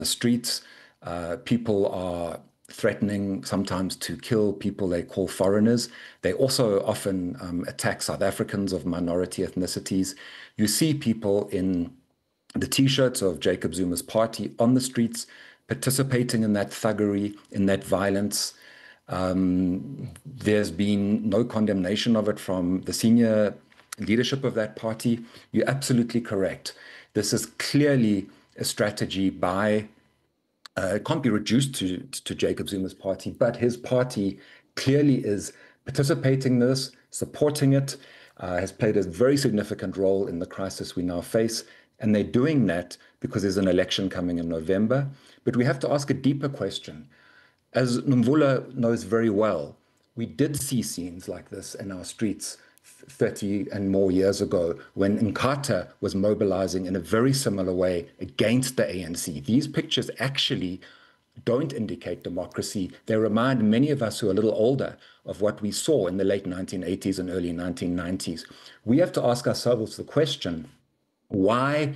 the streets. People are threatening sometimes to kill people they call foreigners. They also often attack South Africans of minority ethnicities. You see people in the T-shirts of Jacob Zuma's party on the streets participating in that thuggery, in that violence. There's been no condemnation of it from the senior leadership of that party. You're absolutely correct. This is clearly a strategy by, it can't be reduced to Jacob Zuma's party, but his party clearly is participating in this, supporting it, has played a very significant role in the crisis we now face. And they're doing that because there's an election coming in November. But we have to ask a deeper question. As Nomvula knows very well, we did see scenes like this in our streets 30 and more years ago when Inkatha was mobilizing in a very similar way against the ANC. These pictures actually don't indicate democracy. They remind many of us who are a little older of what we saw in the late 1980s and early 1990s. We have to ask ourselves the question, why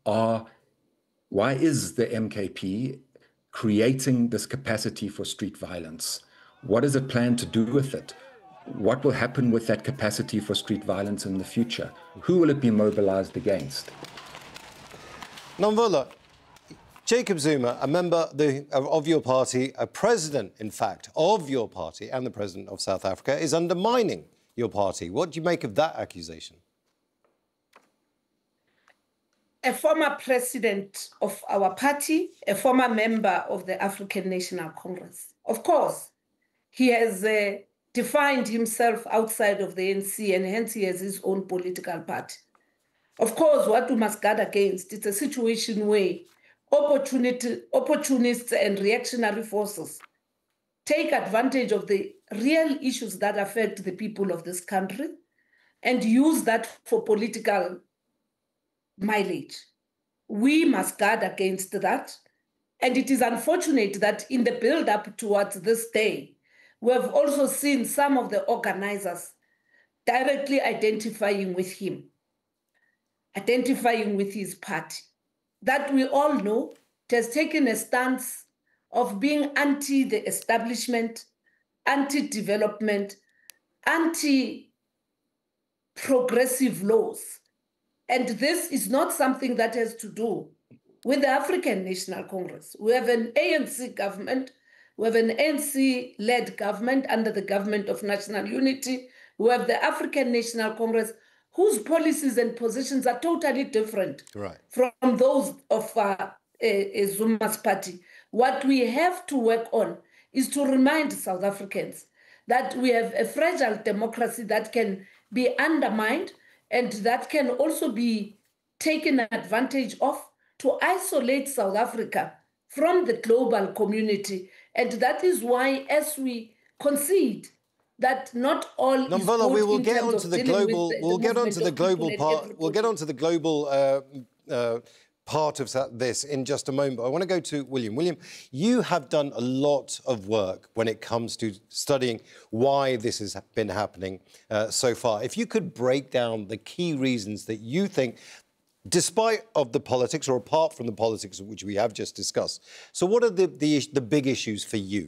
is the MKP creating this capacity for street violence? What is it planned to do with it? What will happen with that capacity for street violence in the future? Who will it be mobilized against? Nomvula, Jacob Zuma, a member of your party, a president, in fact, of your party and the president of South Africa, is undermining your party. What do you make of that accusation? A former president of our party, a former member of the African National Congress. Of course, he has defined himself outside of the ANC, and hence he has his own political party. Of course, what we must guard against is a situation where opportunists and reactionary forces take advantage of the real issues that affect the people of this country and use that for political mileage. We must guard against that. And it is unfortunate that in the build-up towards this day, we have also seen some of the organizers directly identifying with him, identifying with his party. That we all know it has taken a stance of being anti the establishment, anti-development, anti-progressive laws. And this is not something that has to do with the African National Congress. We have an ANC government, we have an ANC-led government under the Government of National Unity. We have the African National Congress, whose policies and positions are totally different from those of Zuma's party. What we have to work on is to remind South Africans that we have a fragile democracy that can be undermined and that can also be taken advantage of to isolate South Africa from the global community. And that is why, as we concede that not all Nomvula, we will get onto the global. We'll get onto the global part. We'll get onto the global part of this in just a moment. But I want to go to William. William, you have done a lot of work when it comes to studying why this has been happening so far. If you could break down the key reasons that you think, despite of the politics or apart from the politics which we have just discussed. So what are the big issues for you?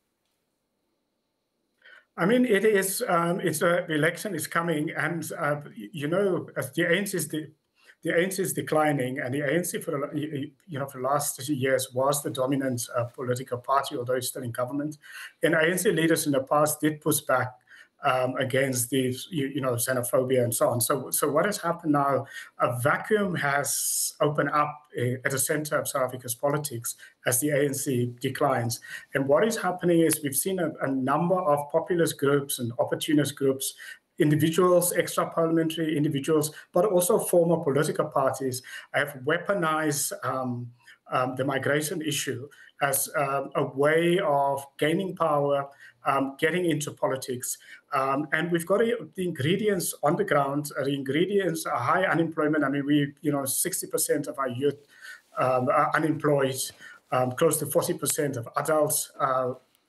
I mean, it is, the election is coming and, you know, as the ANC is declining, and the ANC for the last 30 years was the dominant political party, although it's still in government. And ANC leaders in the past did push back against the xenophobia and so on. So what has happened now? A vacuum has opened up at the center of South Africa's politics as the ANC declines. And what is happening is we've seen a number of populist groups and opportunist groups, individuals, extra-parliamentary individuals, but also former political parties have weaponized the migration issue as a way of gaining power, getting into politics. And we've got the ingredients on the ground. The ingredients are high unemployment. I mean, 60% of our youth are unemployed. Close to 40% of adults are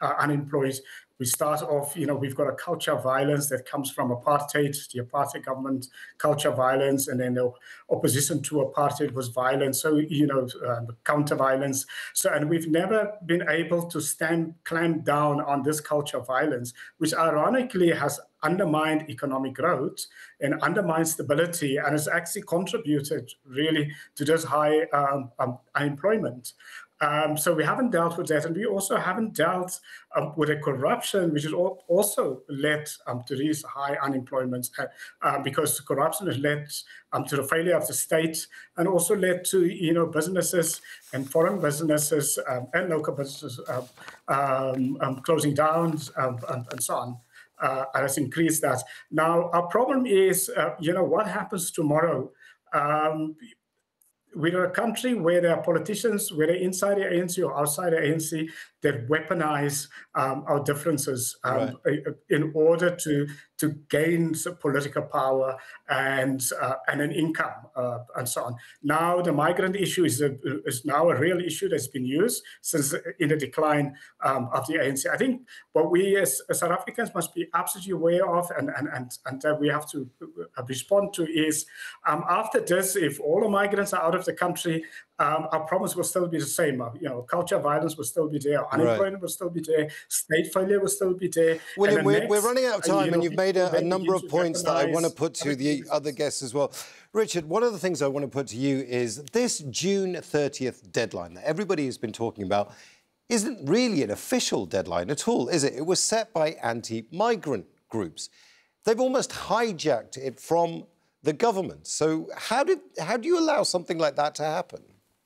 unemployed. We start off, we've got a culture of violence that comes from apartheid, the apartheid government culture of violence, and then the opposition to apartheid was violence, so, counter-violence. So, and we've never been able to clamp down on this culture of violence, which ironically has undermined economic growth and undermined stability, and has actually contributed really to this high unemployment. So we haven't dealt with that, and we also haven't dealt with the corruption, which has also led to these high unemployments, because corruption has led to the failure of the state, and also led to businesses and foreign businesses and local businesses closing down and so on. Has increased that. Now our problem is, what happens tomorrow? We're a country where there are politicians, whether inside the ANC or outside the ANC, that weaponize our differences in order to gain political power and an income and so on. Now the migrant issue is now a real issue that's been used since in the decline of the ANC. I think what we as South Africans must be absolutely aware of and that we have to respond to is, after this, if all the migrants are out of the country, our problems will still be the same. Culture violence will still be there. Unemployment will still be there. State failure will still be there. William, we're running out of time, and you've made a number of points that I want to put to the other guests as well. Richard, one of the things I want to put to you is this June 30th deadline that everybody has been talking about isn't really an official deadline at all, is it? It was set by anti-migrant groups. They've almost hijacked it from the government. So how do you allow something like that to happen?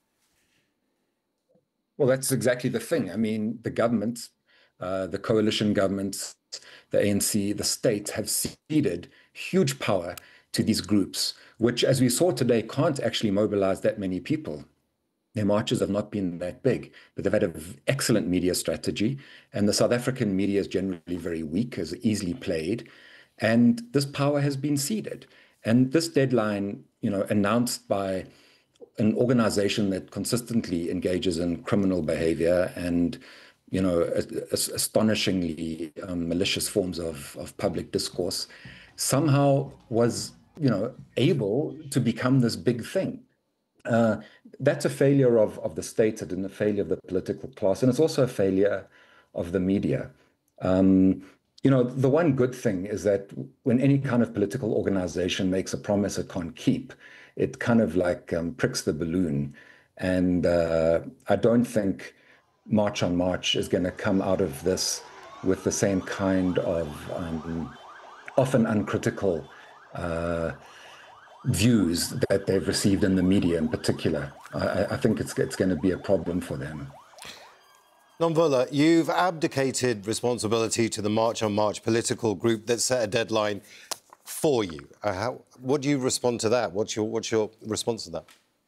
Well, that's exactly the thing. I mean, the government, the coalition governments, the ANC, the state have ceded huge power to these groups, which, as we saw today, can't actually mobilize that many people. Their marches have not been that big, but they've had an excellent media strategy. And the South African media is generally very weak, is easily played. And this power has been ceded. And this deadline, announced by an organization that consistently engages in criminal behavior and, astonishingly malicious forms of public discourse, somehow was, able to become this big thing. That's a failure of the state and a failure of the political class. And it's also a failure of the media. The one good thing is that when any kind of political organization makes a promise it can't keep, it kind of like pricks the balloon. And I don't think March on March is going to come out of this with the same kind of often uncritical views that they've received in the media in particular. I think it's going to be a problem for them. Nomvula, you've abdicated responsibility to the March on March political group that set a deadline for you. What do you respond to that? What's your response to that?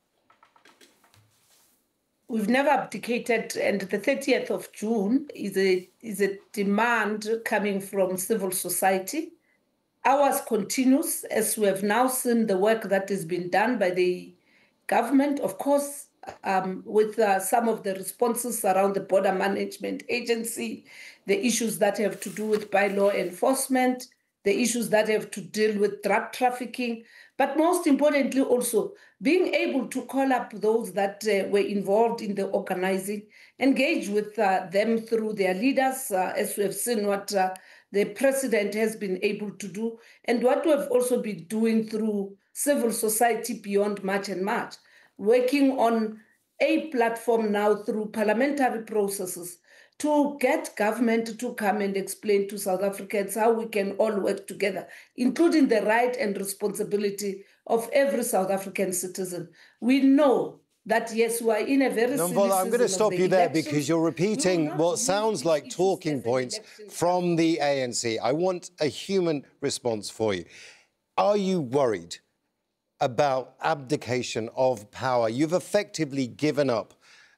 We've never abdicated, and the 30th of June is a demand coming from civil society. Ours continues, as we have now seen the work that has been done by the government, of course, with some of the responses around the Border Management Agency, the issues that have to do with bylaw enforcement, the issues that have to deal with drug trafficking, but most importantly also being able to call up those that were involved in the organizing, engage with them through their leaders, as we have seen what the president has been able to do, and what we have also been doing through civil society beyond March and March, working on a platform now through parliamentary processes to get government to come and explain to South Africans how we can all work together, including the right and responsibility of every South African citizen. We know that, yes, we are in a very serious Nomvula, I'm going to stop you there elections. because you're repeating what sounds like talking points from the ANC. I want a human response for you. Are you worried about abdication of power? You've effectively given up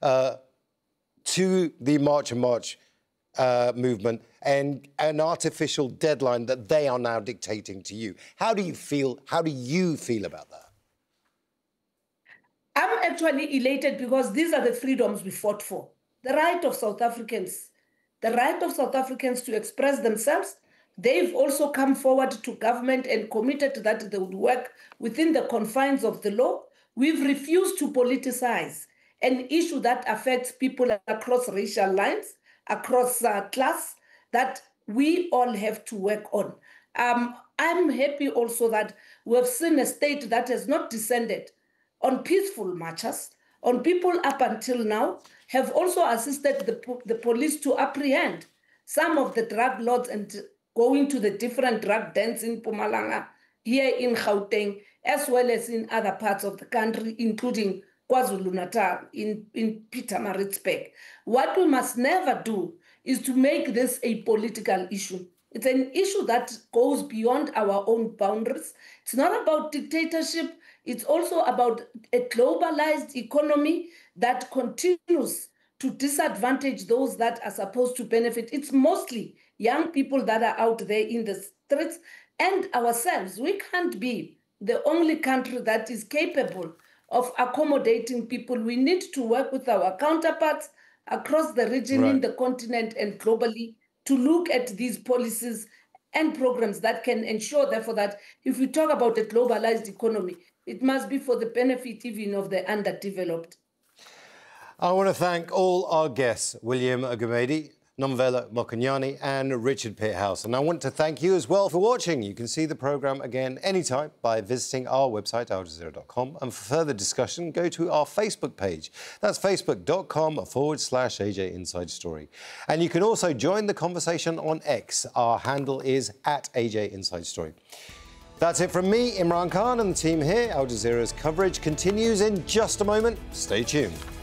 to the March and March movement and an artificial deadline that they are now dictating to you. How do you feel? How do you feel about that? I'm actually elated because these are the freedoms we fought for. The right of South Africans the right of South Africans to express themselves. They've also come forward to government and committed that they would work within the confines of the law. We've refused to politicize an issue that affects people across racial lines, across class, that we all have to work on. I'm happy also that we have seen a state that has not descended on peaceful marches, on people up until now, have also assisted the police to apprehend some of the drug lords and going to the different drug dens in Mpumalanga, here in Gauteng, as well as in other parts of the country, including KwaZulu-Natal, in Pietermaritzburg. What we must never do is to make this a political issue. It's an issue that goes beyond our own boundaries. It's not about dictatorship. It's also about a globalized economy that continues to disadvantage those that are supposed to benefit. It's mostly young people that are out there in the streets, and ourselves. We can't be the only country that is capable of accommodating people. We need to work with our counterparts across the region, in the continent, and globally to look at these policies and programs that can ensure, therefore, that if we talk about a globalized economy, it must be for the benefit even of the underdeveloped. I want to thank all our guests, William Gumede, Nomvula Mokonyane and Richard Peterhouse. And I want to thank you as well for watching. You can see the programme again anytime by visiting our website, aljazeera.com. And for further discussion, go to our Facebook page. That's facebook.com/AJ Inside Story. And you can also join the conversation on X. Our handle is @AJ Inside Story. That's it from me, Imran Khan, and the team here. Al Jazeera's coverage continues in just a moment. Stay tuned.